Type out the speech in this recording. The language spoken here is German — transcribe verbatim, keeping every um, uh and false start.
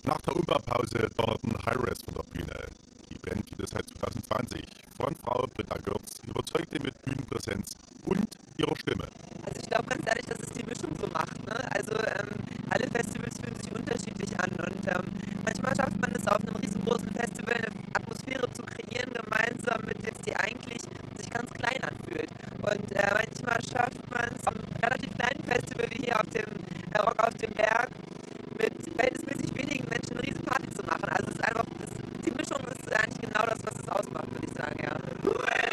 Nach der Umbaupause donnerten Hi-Res von der Bühne. Die Band gibt es seit zwanzig zwanzig. Frontfrau Britta Gürtz überzeugte mit Bühnenpräsenz und ihrer Stimme. Also ich glaube ganz ehrlich, dass es die Mischung so macht. Ne? Also ähm, alle Festivals fühlen sich unterschiedlich an und ähm, manchmal schafft man es auf einem riesengroßen Festival eine Atmosphäre zu kreieren, gemeinsam mit jetzt die eigentlich sich ganz klein anfühlt. Und äh, manchmal schafft man es auf einem relativ kleinen Festival wie hier auf dem äh, Rock auf dem Berg mit verhältnismäßig wenigen Menschen eine Riesenparty zu machen. Also es ist einfach